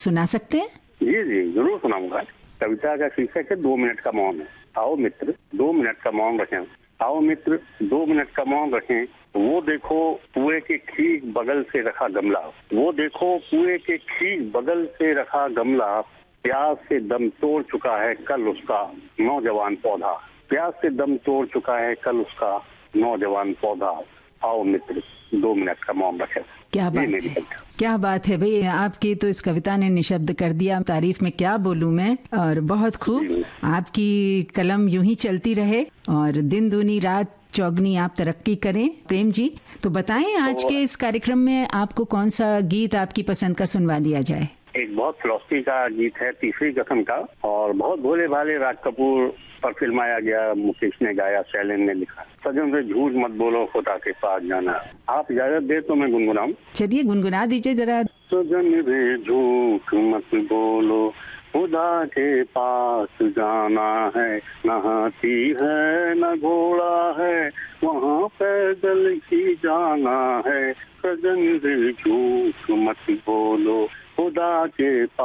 सुना सकते हैं? जी जी जरूर सुनाऊंगा। कविता का शीर्षक है 2 मिनट का मौन। आओ मित्र 2 मिनट का मौन रखें। आओ मित्र 2 मिनट का मौन रखें। वो देखो कुएं के ठीक बगल से रखा गमला। वो देखो कुएं के ठीक बगल से रखा गमला। प्यास से दम तोड़ चुका है कल उसका नौजवान पौधा। प्यास से दम तोड़ चुका है कल उसका नौजवान पौधा। आओ मित्र 2 मिनट का मौन रखें। क्या बात है, क्या बात है भाई, आपकी तो इस कविता ने निशब्द कर दिया। तारीफ में क्या बोलूं मैं। और बहुत खूब, आपकी कलम यूं ही चलती रहे और दिन दूनी रात चौगनी आप तरक्की करें। प्रेम जी, तो बताएं आज के इस कार्यक्रम में आपको कौन सा गीत आपकी पसंद का सुनवा दिया जाए? एक बहुत फिलॉसफी का गीत है तीसरी कसम का, और बहुत भोले भाले राज कपूर पर फिल्माया गया। मुकेश ने गाया, शैलेंद्र ने लिखा। सजन से झूठ मत बोलो खुदा के पास जाना। आप इजाजत दे तो मैं गुनगुनाऊं? चलिए गुनगुना दीजिए जरा। सजन से झूठ मत बोलो खुदा के पास जाना है। न हाथी है न घोड़ा है वहाँ पैदल ही जाना है। सजन से झूठ मत बोलो खुदा के पास